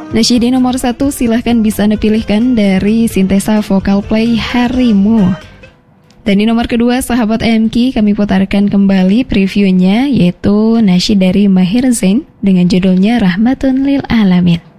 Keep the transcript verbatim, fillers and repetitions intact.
Nasyid nomor satu silahkan bisa Anda pilihkan dari Sintesa Vokal Play Harimu. Dan di nomor kedua, sahabat M K, kami putarkan kembali previewnya, yaitu nasyid dari Maher Zain dengan judulnya Rahmatun Lil Alamin.